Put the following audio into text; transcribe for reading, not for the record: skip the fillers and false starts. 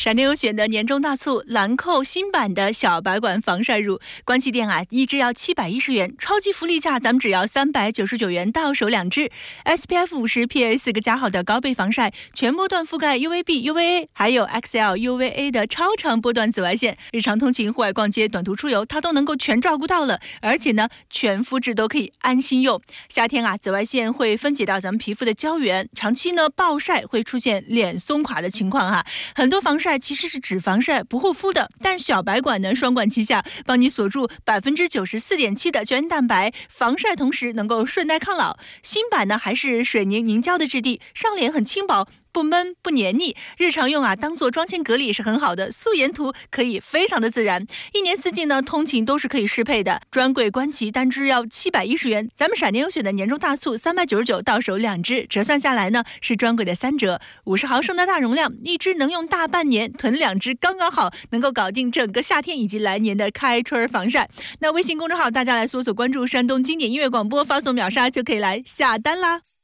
闪电优选的年终大促，兰蔻新版的小白管防晒乳，关系店啊，一支要710元，超级福利价，咱们只要399元到手2支。SPF 50 PA 4个加号的高倍防晒，全波段覆盖 UVB、UVA， 还有 XL UVA 的超长波段紫外线，日常通勤、户外逛街、短途出游，它都能够全照顾到了。而且呢，全肤质都可以安心用。夏天啊，紫外线会分解到咱们皮肤的胶原，长期呢暴晒会出现脸松垮的情况哈。很多防晒其实是只防晒不护肤的，但小白管呢双管齐下，帮你锁住94.7%的胶原蛋白，防晒同时能够顺带抗老。新版呢还是水凝凝胶的质地，上脸很轻薄，不闷不黏腻，日常用啊当做妆前隔离也是很好的，素颜涂可以非常的自然。一年四季呢通勤都是可以适配的，专柜官旗单支要710元，咱们闪电优选的年终大促399到手2支，折算下来呢是专柜的3折。50毫升的大容量，一支能用大半年，囤2支刚刚好，能够搞定整个夏天以及来年的开春防晒。那微信公众号大家来搜索关注山东经典音乐广播，发送秒杀就可以来下单啦。